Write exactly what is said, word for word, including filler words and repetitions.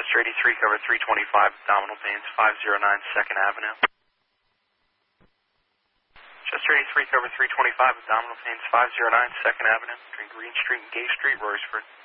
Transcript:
Chester eighty-three, cover three twenty-five, abdominal pains, five oh nine second Avenue. Chester eighty-three, cover three twenty-five, abdominal pains, five oh nine second Avenue, between Green Street and Gay Street, Royersford.